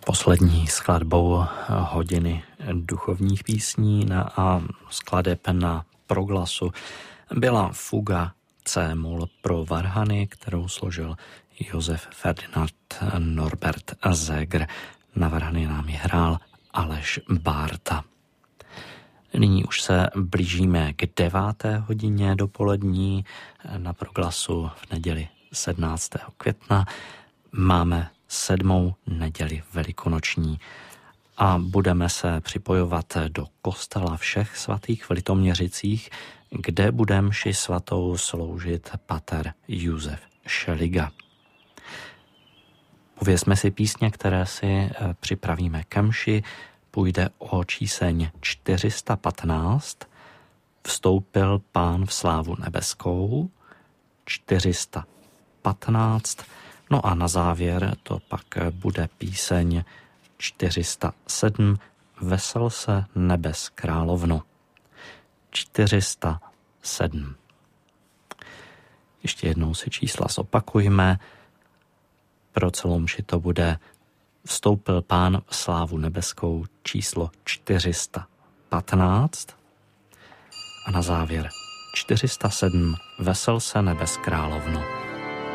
Poslední skladbou hodiny duchovních písní a skladeb na proglasu byla fuga C-moll pro varhany, kterou složil Josef Ferdinand Norbert Zegr. Na varhany nám ji hrál Aleš Bárta. Nyní už se blížíme k 9. hodině dopolední. Na proglasu v neděli 17. května máme 7. neděli velikonoční a budeme se připojovat do kostela Všech svatých v Litoměřicích, kde bude mši svatou sloužit pater Josef Šeliga. Povězme si písně, které si připravíme ke mši. Půjde o číseň 415, Vstoupil Pán v slávu nebeskou, 415, no a na závěr to pak bude píseň 407, Vesel se nebes královno, 407. Ještě jednou si čísla zopakujme. Pro celou mši to bude Vstoupil Pán v slávu nebeskou číslo 415 a na závěr 407, Vesel se nebes královno.